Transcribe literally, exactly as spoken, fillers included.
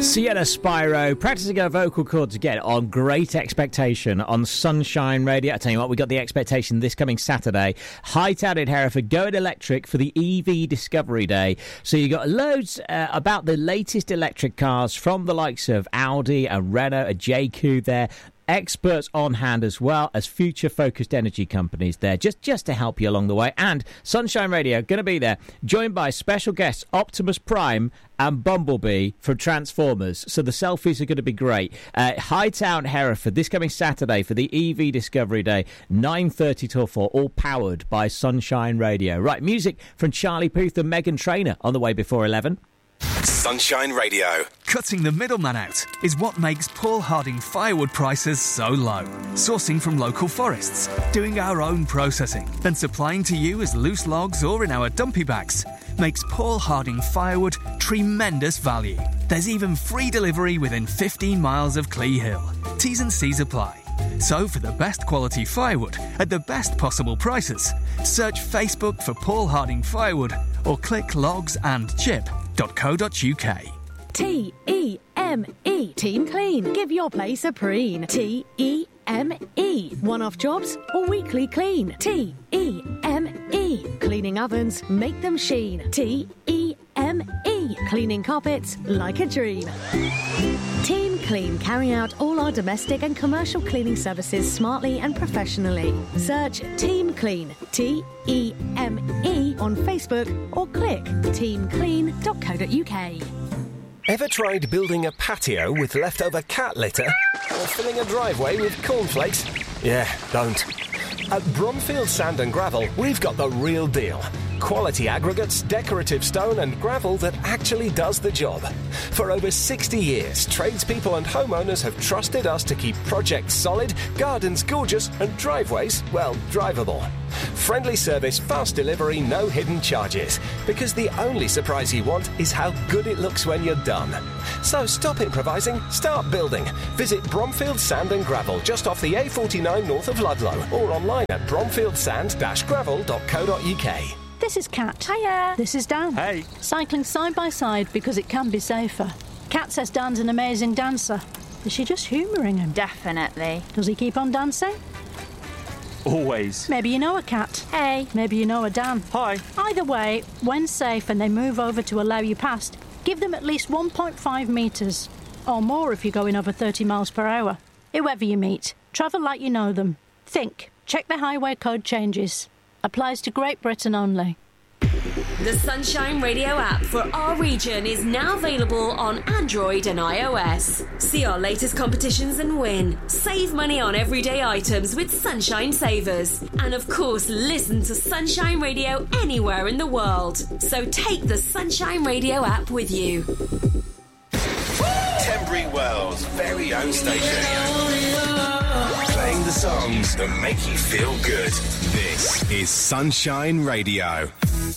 Sienna Spyro practicing her vocal cords again on Great Expectation on Sunshine Radio. I tell you what, we got the Expectation this coming Saturday. Hightown in Hereford going electric for the E V Discovery Day. So you got loads uh, about the latest electric cars from the likes of Audi and Renault, a J Q there. Experts on hand as well as future-focused energy companies there, just, just to help you along the way. And Sunshine Radio going to be there, joined by special guests Optimus Prime and Bumblebee from Transformers. So the selfies are going to be great. Uh, Hightown, Hereford, this coming Saturday for the E V Discovery Day, nine thirty till four, all powered by Sunshine Radio. Right, music from Charlie Puth and Meghan Trainor on the way before eleven. Sunshine Radio. Cutting the middleman out is what makes Paul Harding firewood prices so low. Sourcing from local forests, doing our own processing, then supplying to you as loose logs or in our dumpy bags makes Paul Harding firewood tremendous value. There's even free delivery within fifteen miles of Clee Hill. T's and C's apply. So for the best quality firewood at the best possible prices, search Facebook for Paul Harding Firewood or click logs and chip dot co dot uk. T E M E. Team Clean. Give your place a preen. T E M E. One-off jobs or weekly clean. T E M E. Cleaning ovens, make them sheen. T E M E. Cleaning carpets like a dream. Team Clean carry out all our domestic and commercial cleaning services smartly and professionally. Search Team Clean, T E M E, on Facebook or click team clean dot co dot uk. Ever tried building a patio with leftover cat litter? Or filling a driveway with cornflakes? Yeah, don't. At Bromfield Sand and Gravel, we've got the real deal. Quality aggregates, decorative stone and gravel that actually does the job. For over sixty years, tradespeople and homeowners have trusted us to keep projects solid, gardens gorgeous and driveways, well, drivable. Friendly service, fast delivery, no hidden charges. Because the only surprise you want is how good it looks when you're done. So stop improvising, start building. Visit Bromfield Sand and Gravel just off the A forty-nine north of Ludlow or online at bromfield sand dash gravel dot co dot uk. This is Kat. Hiya. This is Dan. Hey. Cycling side by side because it can be safer. Kat says Dan's an amazing dancer. Is she just humouring him? Definitely. Does he keep on dancing? Always. Maybe you know a Kat. Hey. Maybe you know a Dan. Hi. Either way, when safe and they move over to allow you past, give them at least one point five metres. Or more if you're going over thirty miles per hour. Whoever you meet, travel like you know them. Think. Check the highway code changes. Applies to Great Britain only. The Sunshine Radio app for our region is now available on Android and iOS. See our latest competitions and win. Save money on everyday items with Sunshine Savers. And of course, listen to Sunshine Radio anywhere in the world. So take the Sunshine Radio app with you. Tenbury Wells' very own station. Playing the songs that make you feel good. This is Sunshine Radio.